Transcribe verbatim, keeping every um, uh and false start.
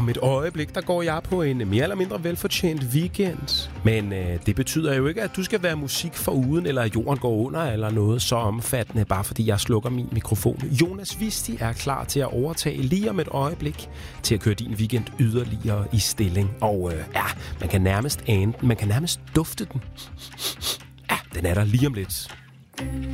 Om et øjeblik, der går jeg på en mere eller mindre velfortjent weekend. Men øh, det betyder jo ikke, at du skal være musik for uden, eller at jorden går under, eller noget så omfattende, bare fordi jeg slukker min mikrofon. Jonas Visti er klar til at overtage lige om et øjeblik, til at køre din weekend yderligere i stilling. Og øh, ja, man kan nærmest ane den, man kan nærmest dufte den. Ja, den er der lige om lidt.